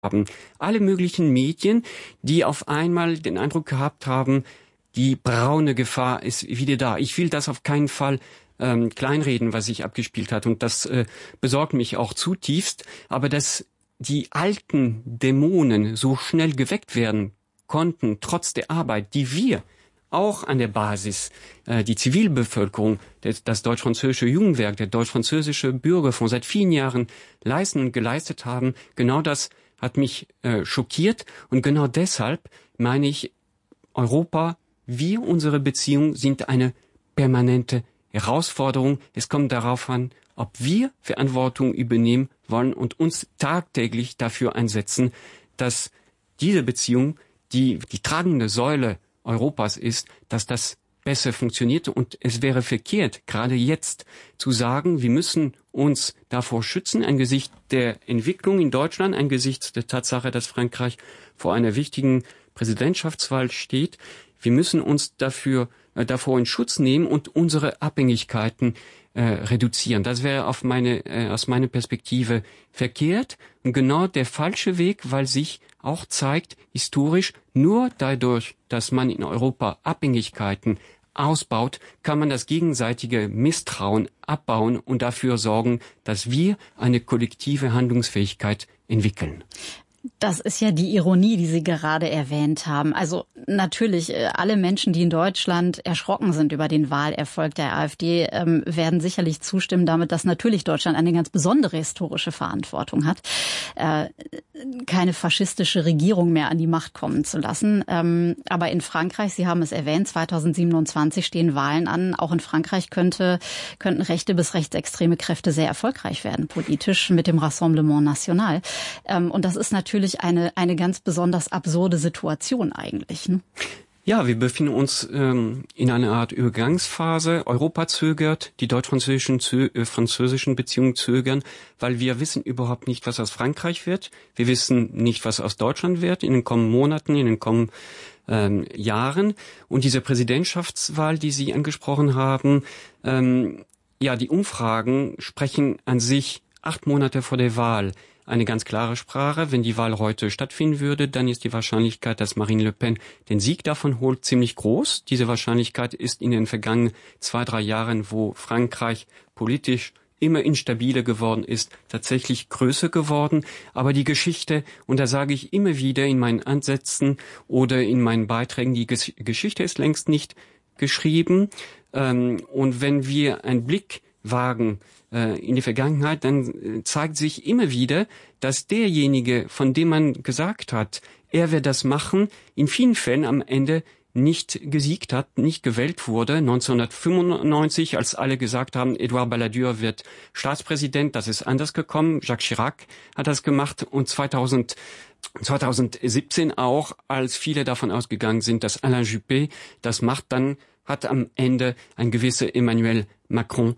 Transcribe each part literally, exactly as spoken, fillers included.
haben. Alle möglichen Medien, die auf einmal den Eindruck gehabt haben, die braune Gefahr ist wieder da. Ich will das auf keinen Fall ähm, kleinreden, was sich abgespielt hat. Und das äh, besorgt mich auch zutiefst. Aber dass die alten Dämonen so schnell geweckt werden konnten, trotz der Arbeit, die wir auch an der Basis, äh, die Zivilbevölkerung, das, das deutsch-französische Jugendwerk, der deutsch-französische Bürgerfonds seit vielen Jahren leisten und geleistet haben, genau das hat mich äh, schockiert. Und genau deshalb meine ich, Europa, wir, unsere Beziehungen sind eine permanente Herausforderung. Es kommt darauf an, ob wir Verantwortung übernehmen wollen und uns tagtäglich dafür einsetzen, dass diese Beziehung, die die tragende Säule Europas ist, dass das besser funktioniert. Und es wäre verkehrt, gerade jetzt zu sagen, wir müssen uns davor schützen, angesichts der Entwicklung in Deutschland, angesichts der Tatsache, dass Frankreich vor einer wichtigen Präsidentschaftswahl steht. Wir müssen uns dafür äh, davor in Schutz nehmen und unsere Abhängigkeiten äh, reduzieren. Das wäre auf meine, äh, aus meiner Perspektive verkehrt und genau der falsche Weg, weil sich auch zeigt, historisch, nur dadurch, dass man in Europa Abhängigkeiten ausbaut, kann man das gegenseitige Misstrauen abbauen und dafür sorgen, dass wir eine kollektive Handlungsfähigkeit entwickeln. Das ist ja die Ironie, die Sie gerade erwähnt haben. Also natürlich, alle Menschen, die in Deutschland erschrocken sind über den Wahlerfolg der AfD, ähm, werden sicherlich zustimmen damit, dass natürlich Deutschland eine ganz besondere historische Verantwortung hat, äh, keine faschistische Regierung mehr an die Macht kommen zu lassen. Ähm, aber in Frankreich, Sie haben es erwähnt, zweitausendsiebenundzwanzig stehen Wahlen an. Auch in Frankreich könnte, könnten rechte bis rechtsextreme Kräfte sehr erfolgreich werden, politisch mit dem Rassemblement National. Ähm, und das ist natürlich Natürlich eine eine ganz besonders absurde Situation eigentlich. Ne? Ja, wir befinden uns ähm, in einer Art Übergangsphase. Europa zögert, die deutsch-französischen zö- äh, französischen Beziehungen zögern, weil wir wissen überhaupt nicht, was aus Frankreich wird. Wir wissen nicht, was aus Deutschland wird in den kommenden Monaten, in den kommenden ähm, Jahren. Und diese Präsidentschaftswahl, die Sie angesprochen haben, ähm, ja, die Umfragen sprechen an sich acht Monate vor der Wahl eine ganz klare Sprache. Wenn die Wahl heute stattfinden würde, dann ist die Wahrscheinlichkeit, dass Marine Le Pen den Sieg davon holt, ziemlich groß. Diese Wahrscheinlichkeit ist in den vergangenen zwei, drei Jahren, wo Frankreich politisch immer instabiler geworden ist, tatsächlich größer geworden. Aber die Geschichte, und da sage ich immer wieder in meinen Ansätzen oder in meinen Beiträgen, die Ges- Geschichte ist längst nicht geschrieben. Ähm, und wenn wir einen Blick wagen in die Vergangenheit, dann zeigt sich immer wieder, dass derjenige, von dem man gesagt hat, er wird das machen, in vielen Fällen am Ende nicht gesiegt hat, nicht gewählt wurde. neunzehnhundertfünfundneunzig, als alle gesagt haben, Edouard Balladur wird Staatspräsident, das ist anders gekommen. Jacques Chirac hat das gemacht und zweitausend, zweitausendsiebzehn auch, als viele davon ausgegangen sind, dass Alain Juppé das macht, dann hat am Ende ein gewisser Emmanuel Macron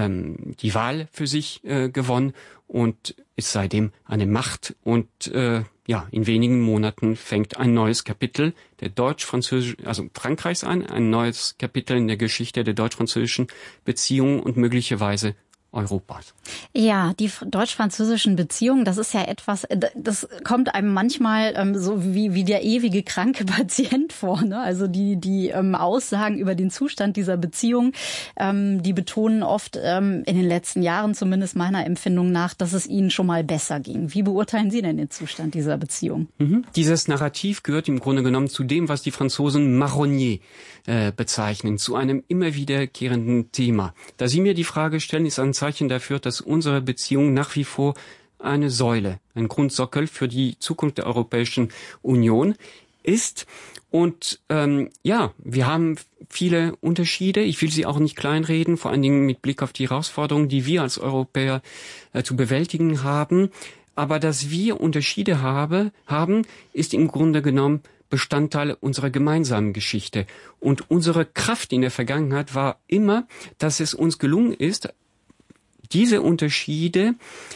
die Wahl für sich äh, gewonnen und ist seitdem eine Macht. Und äh, ja, in wenigen Monaten fängt ein neues Kapitel der deutsch-französischen, also Frankreichs an, ein neues Kapitel in der Geschichte der deutsch-französischen Beziehungen und möglicherweise Europas. Ja, die deutsch-französischen Beziehungen, das ist ja etwas, das kommt einem manchmal ähm, so wie wie der ewige kranke Patient vor. Ne? Also die die ähm, Aussagen über den Zustand dieser Beziehung, ähm, die betonen oft ähm, in den letzten Jahren, zumindest meiner Empfindung nach, dass es ihnen schon mal besser ging. Wie beurteilen Sie denn den Zustand dieser Beziehung? Mhm. Dieses Narrativ gehört im Grunde genommen zu dem, was die Franzosen Marronnier äh, bezeichnen, zu einem immer wiederkehrenden Thema. Da Sie mir die Frage stellen, ist ein Zeichen dafür, dass unsere Beziehung nach wie vor eine Säule, ein Grundsockel für die Zukunft der Europäischen Union ist. Und ähm, ja, wir haben viele Unterschiede. Ich will sie auch nicht kleinreden, vor allen Dingen mit Blick auf die Herausforderungen, die wir als Europäer äh, zu bewältigen haben. Aber dass wir Unterschiede habe, haben, ist im Grunde genommen Bestandteil unserer gemeinsamen Geschichte. Und unsere Kraft in der Vergangenheit war immer, dass es uns gelungen ist, diese Unterschiede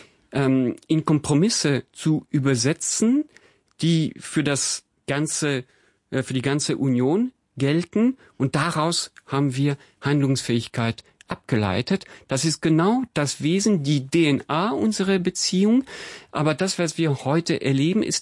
ähm, in Kompromisse zu übersetzen, die für das ganze, äh, für die ganze Union gelten. Und daraus haben wir Handlungsfähigkeit abgeleitet. Das ist genau das Wesen, die D N A unserer Beziehung. Aber das, was wir heute erleben, ist